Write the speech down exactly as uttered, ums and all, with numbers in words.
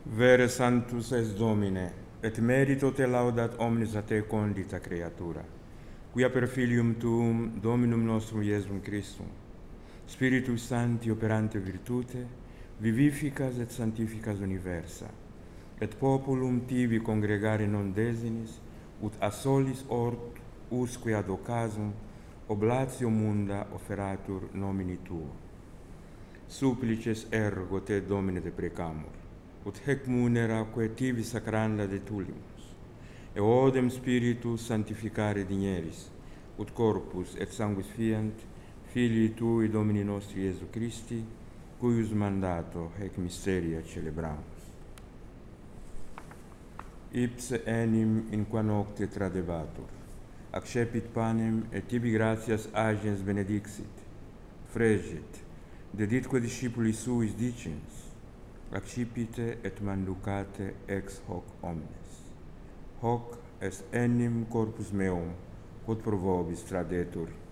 Vere sanctus es Domine, et merito te laudat omnes a te condita creatura, quia per filium tuum, Dominum nostrum Iesum Christum, Spiritus Sancti operante virtute, vivificas et sanctificas universa, et populum tibi congregare non desinis, ut a solis ort usque ad occasum oblatio munda offeratur nomini tuo. Supplices ergo te, Domine, te precamur, ut hec munera quae tibi sacranda de tulimus, e odem Spiritus sanctificare digneris, ut corpus et sanguis fiant, Filii Tui, Domini nostri Iesu Christi, cuius mandato hec mysteria celebramus. Ipse enim in qua nocte tradebatur, accepit panem et tibi gratias agens benedixit, fregit, deditque discipuli suis dicens, accipite et manducate ex hoc omnes. Hoc est enim corpus meum, quod pro vobis tradetur